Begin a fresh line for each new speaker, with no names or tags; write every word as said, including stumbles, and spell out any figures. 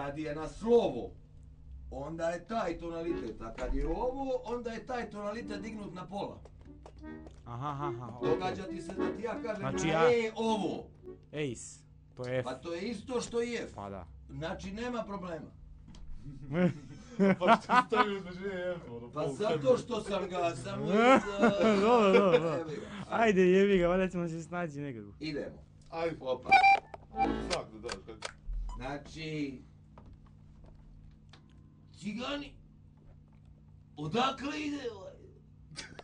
Kad je na slovo, onda je taj tonalitet, a kad je ovo, onda je taj tonalitet dignut na pola.
Aha, aha, aha.
Događa ti se da ti ja kažem
Znači
na
ja-
E ovo.
Ace. To je F.
Pa to je isto što i F.
Pa da.
Znači nema problema.
Pa što stavio između E i F, ono,
Pa
pol
zato što sam ga sam...
Dobro, dobro, dobro.
Evo ga.
Ajde jebi ga, valjda ćemo se snaći nekako.
Idemo.
Ajde,
Opa.
znak da daš, kaj?
Znači... Cigani? Odakle ide ovaj?